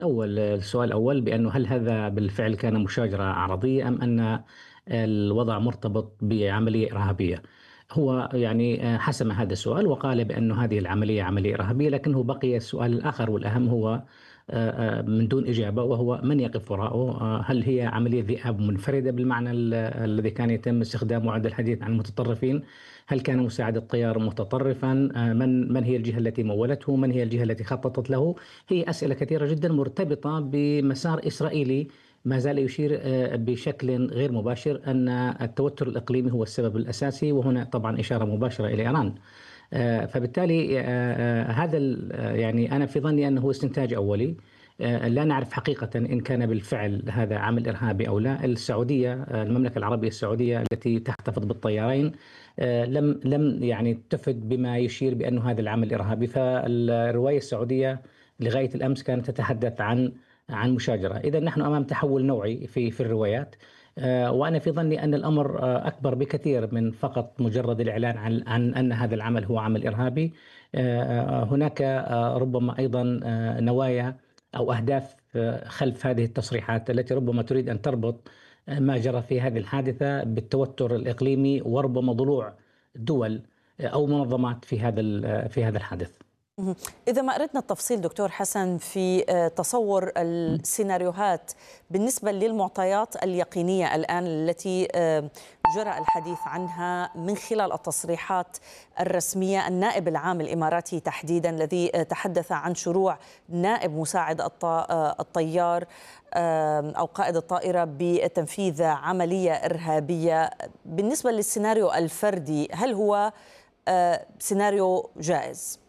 السؤال الأول بأنه هل هذا بالفعل كان مشاجرة عرضية أم أن الوضع مرتبط بعملية إرهابية؟ هو يعني حسم هذا السؤال وقال بأن هذه العملية عملية إرهابية، لكنه بقي السؤال الآخر والأهم هو من دون إجابة، وهو من يقف وراءه. هل هي عملية ذئاب منفردة بالمعنى الذي كان يتم استخدامه عند الحديث عن المتطرفين؟ هل كان مساعد الطيار متطرفا؟ من هي الجهة التي مولته؟ من هي الجهة التي خططت له؟ هي أسئلة كثيرة جدا مرتبطة بمسار إسرائيلي ما زال يشير بشكل غير مباشر أن التوتر الإقليمي هو السبب الأساسي، وهنا طبعا إشارة مباشرة إلى إيران. فبالتالي هذا يعني أنا في ظني أنه استنتاج أولي. لا نعرف حقيقة إن كان بالفعل هذا عمل إرهابي أو لا. السعودية، المملكة العربية السعودية التي تحتفظ بالطيارين، لم يعني تفد بما يشير بأنه هذا العمل إرهابي. فالرواية السعودية لغاية الأمس كانت تتحدث عن مشاجرة. إذا نحن أمام تحول نوعي في الروايات. وأنا في ظني أن الأمر أكبر بكثير من فقط مجرد الإعلان عن أن هذا العمل هو عمل إرهابي. هناك ربما أيضا نوايا أو أهداف خلف هذه التصريحات التي ربما تريد أن تربط ما جرى في هذه الحادثة بالتوتر الإقليمي، وربما ضلوع دول أو منظمات في هذا الحادث. مهم. إذا ما أردنا التفصيل دكتور حسن في تصور السيناريوهات بالنسبة للمعطيات اليقينية الآن التي جرى الحديث عنها من خلال التصريحات الرسمية، النائب العام الإماراتي تحديدا الذي تحدث عن شروع نائب مساعد الطيار أو قائد الطائرة بتنفيذ عملية إرهابية، بالنسبة للسيناريو الفردي هل هو سيناريو جائز؟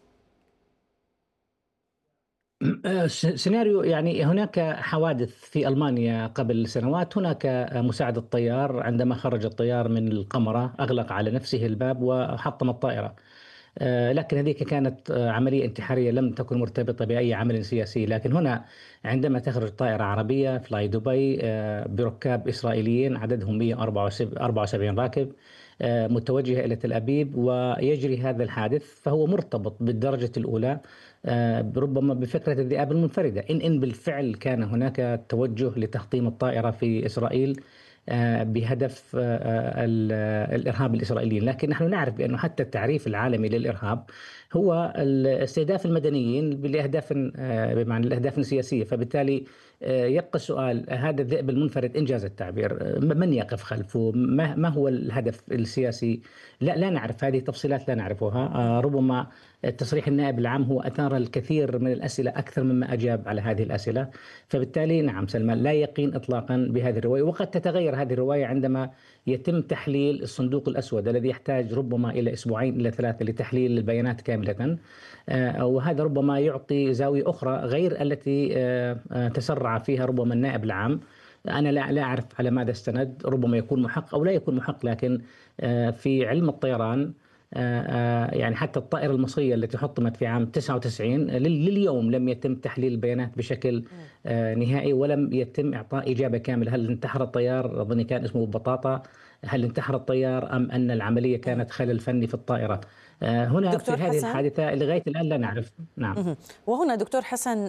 سيناريو، يعني هناك حوادث في ألمانيا قبل سنوات. هناك مساعد الطيار عندما خرج الطيار من القمرة أغلق على نفسه الباب وحطم الطائرة. لكن هذه كانت عملية انتحارية، لم تكن مرتبطة بأي عمل سياسي. لكن هنا عندما تخرج طائرة عربية فلاي دبي بركاب إسرائيليين عددهم 174 راكب متوجهة إلى تل أبيب ويجري هذا الحادث، فهو مرتبط بالدرجة الأولى ربما بفكرة الذئاب المنفردة. إن بالفعل كان هناك توجه لتحطيم الطائرة في إسرائيل بهدف الإرهاب الإسرائيلي. لكن نحن نعرف بأنه حتى التعريف العالمي للإرهاب هو استهداف المدنيين بالأهداف، بمعنى الأهداف السياسية. فبالتالي يبقى السؤال: هذا الذئب المنفرد إنجاز التعبير من يقف خلفه؟ ما هو الهدف السياسي؟ لا نعرف هذه التفصيلات، لا نعرفها. ربما تصريح النائب العام هو أثار الكثير من الأسئلة أكثر مما أجاب على هذه الأسئلة. فبالتالي نعم سلمان، لا يقين إطلاقا بهذه الرواية، وقد تتغير هذه الرواية عندما يتم تحليل الصندوق الأسود الذي يحتاج ربما إلى أسبوعين إلى ثلاثة لتحليل البيانات كاملة. وهذا ربما يعطي زاوية أخرى غير التي تسرع فيها ربما النائب العام. أنا لا أعرف على ماذا استند، ربما يكون محق أو لا يكون محق. لكن في علم الطيران يعني حتى الطائرة المصرية التي حطمت في عام 99 لليوم لم يتم تحليل البيانات بشكل نهائي، ولم يتم إعطاء إجابة كاملة. هل انتحر الطيار؟ أظن كان اسمه بطاطا. هل انتحر الطيار أم أن العملية كانت خلل فني في الطائرة؟ هنا في دكتور هذه حسن، الحادثة لغاية الآن لا نعرف. نعم. وهنا دكتور حسن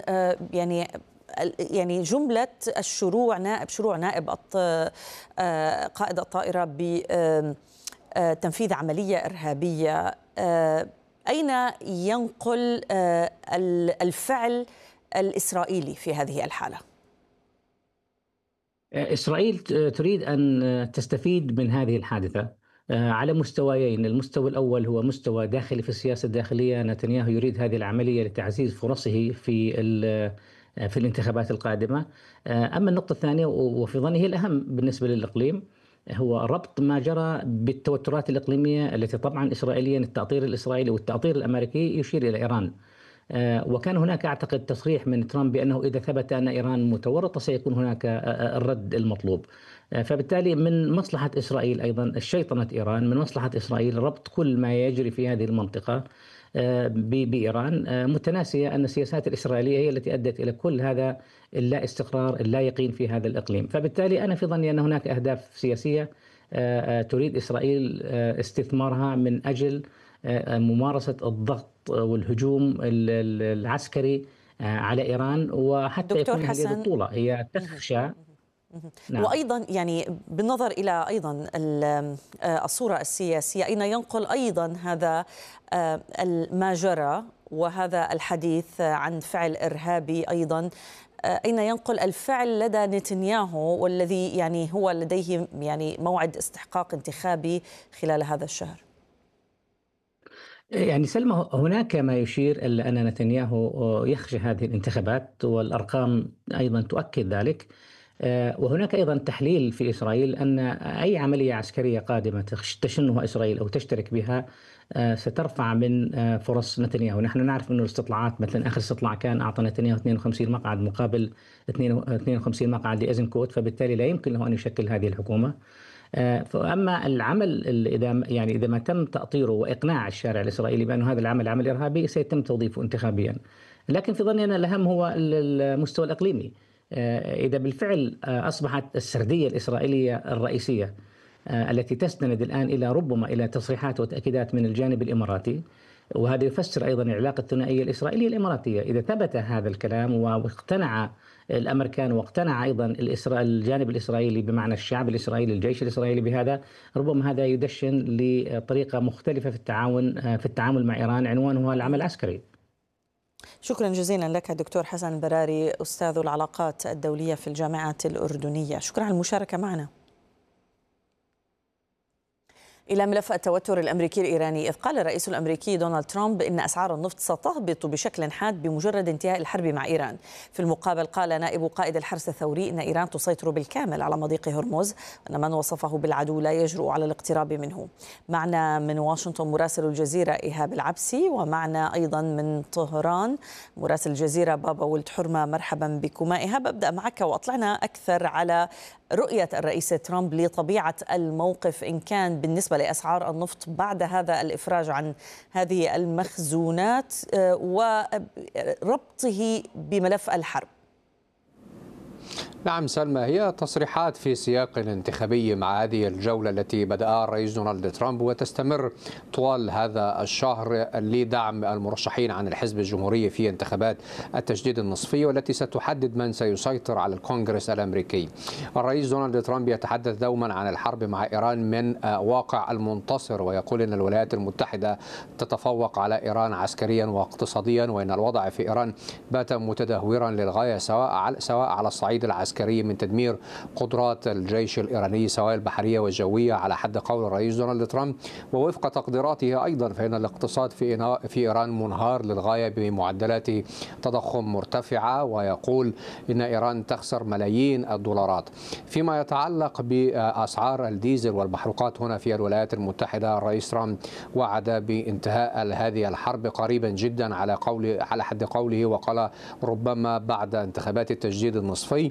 يعني جملة شروع نائب قائد الطائرة بتنفيذ عملية إرهابية، أين ينقل الفعل الإسرائيلي في هذه الحالة؟ إسرائيل تريد أن تستفيد من هذه الحادثة على مستويين. المستوى الأول هو مستوى داخلي في السياسة الداخلية. نتنياهو يريد هذه العملية لتعزيز فرصه في الانتخابات القادمة. أما النقطة الثانية وفي ظني هي الأهم بالنسبة للإقليم، هو ربط ما جرى بالتوترات الإقليمية التي طبعا إسرائيليا التأطير الإسرائيلي والتأطير الأمريكي يشير إلى إيران. وكان هناك أعتقد تصريح من ترامب بأنه إذا ثبت أن إيران متورطة سيكون هناك الرد المطلوب. فبالتالي من مصلحة إسرائيل أيضا الشيطنة إيران، من مصلحة إسرائيل ربط كل ما يجري في هذه المنطقة بإيران، متناسية أن السياسات الإسرائيلية هي التي أدت إلى كل هذا اللا استقرار اللا يقين في هذا الإقليم. فبالتالي أنا في ظني أن هناك أهداف سياسية تريد إسرائيل استثمارها من أجل ممارسة الضغط والهجوم العسكري على إيران، وحتى دكتور يكون لها اليد حسن. الطولى. هي تخشى. نعم. وأيضا يعني بالنظر إلى أيضا الصورة السياسية، أين ينقل أيضا هذا ما جرى وهذا الحديث عن فعل إرهابي أيضا، أين ينقل الفعل لدى نتنياهو، والذي يعني هو لديه يعني موعد استحقاق انتخابي خلال هذا الشهر؟ يعني سلمى، هناك ما يشير إلى أن نتنياهو يخشى هذه الانتخابات، والأرقام أيضا تؤكد ذلك. وهناك أيضا تحليل في إسرائيل أن أي عملية عسكرية قادمة تشنها إسرائيل أو تشترك بها سترفع من فرص نتنياهو. نحن نعرف أن الاستطلاعات، مثلا آخر استطلاع كان أعطى نتنياهو 52 مقعد مقابل 52 مقعد لإيزنكوت، فبالتالي لا يمكن له أن يشكل هذه الحكومة. فأما العمل إذا ما تم تأطيره وإقناع الشارع الإسرائيلي بأن هذا العمل عمل إرهابي، سيتم توظيفه انتخابيا. لكن في ظني أنا الأهم هو المستوى الإقليمي. إذا بالفعل أصبحت السردية الإسرائيلية الرئيسية التي تستند الآن ربما إلى تصريحات وتأكيدات من الجانب الإماراتي، وهذا يفسر أيضا العلاقة الثنائية الإسرائيلية الإماراتية. إذا ثبت هذا الكلام واقتنع الأمريكان واقتنع أيضا الجانب الإسرائيلي، بمعنى الشعب الإسرائيلي الجيش الإسرائيلي، بهذا ربما هذا يدشن لطريقة مختلفة في التعامل مع إيران، عنوانها العمل العسكري. شكرا جزيلا لك دكتور حسن براري، أستاذ العلاقات الدولية في الجامعة الأردنية. شكرا على المشاركة معنا. إلى ملف التوتر الأمريكي الإيراني، إذ قال الرئيس الأمريكي دونالد ترامب إن أسعار النفط ستهبط بشكل حاد بمجرد انتهاء الحرب مع إيران. في المقابل قال نائب قائد الحرس الثوري إن إيران تسيطر بالكامل على مضيق هرمز، وأن من وصفه بالعدو لا يجرؤ على الاقتراب منه. معنا من واشنطن مراسل الجزيرة إيهاب العبسي، ومعنا أيضا من طهران مراسل الجزيرة بابا ولد حرمة. مرحبا بكما. إيهاب، أبدأ معك وأطلعنا أكثر على رؤية الرئيس ترامب لطبيعة الموقف، إن كان بالنسبة لأسعار النفط بعد هذا الإفراج عن هذه المخزونات وربطه بملف الحرب. نعم سلمى، هي تصريحات في سياق انتخابي مع هذه الجولة التي بدأها الرئيس دونالد ترامب وتستمر طوال هذا الشهر لدعم المرشحين عن الحزب الجمهوري في انتخابات التجديد النصفية، والتي ستحدد من سيسيطر على الكونغرس الأمريكي. الرئيس دونالد ترامب يتحدث دوما عن الحرب مع إيران من واقع المنتصر، ويقول أن الولايات المتحدة تتفوق على إيران عسكريا واقتصاديا، وأن الوضع في إيران بات متدهورا للغاية، سواء على الصعيد العسكري من تدمير قدرات الجيش الإيراني سواء البحرية والجوية على حد قول الرئيس دونالد ترامب. ووفق تقديراته أيضا فإن الاقتصاد في إيران منهار للغاية بمعدلات تضخم مرتفعة، ويقول إن إيران تخسر ملايين الدولارات. فيما يتعلق بأسعار الديزل والمحروقات هنا في الولايات المتحدة، الرئيس ترامب وعد بانتهاء هذه الحرب قريبا جدا على حد قوله، وقال ربما بعد انتخابات التجديد النصفي،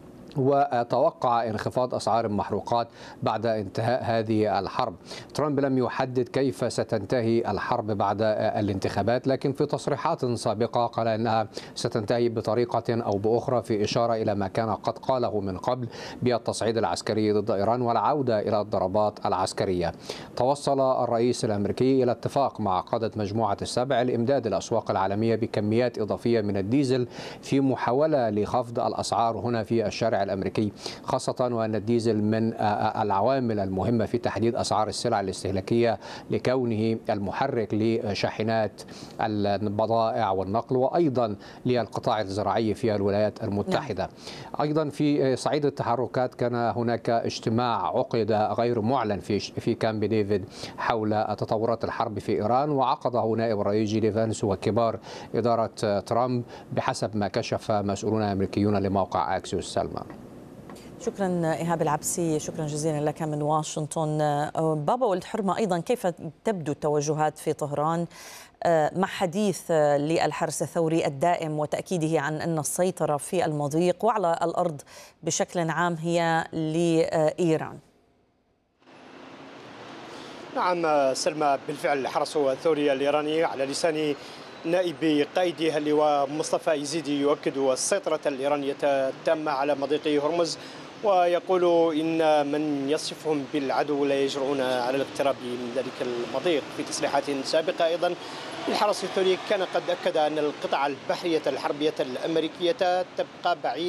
وتوقع انخفاض أسعار المحروقات بعد انتهاء هذه الحرب. ترامب لم يحدد كيف ستنتهي الحرب بعد الانتخابات، لكن في تصريحات سابقة قال أنها ستنتهي بطريقة أو بأخرى، في إشارة إلى ما كان قد قاله من قبل بالتصعيد العسكري ضد إيران والعودة إلى الضربات العسكرية. توصل الرئيس الأمريكي إلى اتفاق مع قادة مجموعة السبع لإمداد الأسواق العالمية بكميات إضافية من الديزل في محاولة لخفض الأسعار هنا في الشارع الأمريكي، خاصة وأن الديزل من العوامل المهمة في تحديد أسعار السلع الاستهلاكية، لكونه المحرك لشاحنات البضائع والنقل، وأيضا للقطاع الزراعي في الولايات المتحدة. أيضا في صعيد التحركات كان هناك اجتماع عقد غير معلن في كامب ديفيد حول تطورات الحرب في إيران، وعقده نائب الرئيس جيدي فانس وكبار إدارة ترامب بحسب ما كشف مسؤولون أمريكيون لموقع أكسيوس. سلمى. شكرا إيهاب العبسي، شكرا جزيلا لك من واشنطن. بابا ولد حرمة، أيضا كيف تبدو التوجهات في طهران مع حديث للحرس الثوري الدائم وتأكيده عن أن السيطرة في المضيق وعلى الأرض بشكل عام هي لإيران؟ نعم سلمى، بالفعل الحرس الثوري الإيراني على لسان نائب قائده اللواء مصطفى يزيدي يؤكد السيطرة الإيرانية التامة على مضيق هرمز، ويقول إن من يصفهم بالعدو لا يجرؤون على الاقتراب من ذلك المضيق. في تصريحات سابقة أيضا الحرس الثوري كان قد أكد أن القطع البحرية الحربية الأمريكية تبقى بعيدة